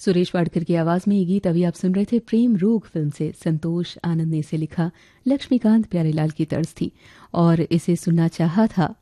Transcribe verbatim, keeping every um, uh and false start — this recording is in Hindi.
सुरेश वाडकर की आवाज में ये गीत अभी आप सुन रहे थे प्रेम रोग फिल्म से। संतोष आनंद ने इसे लिखा, लक्ष्मीकांत प्यारेलाल की तर्ज थी और इसे सुनना चाहा था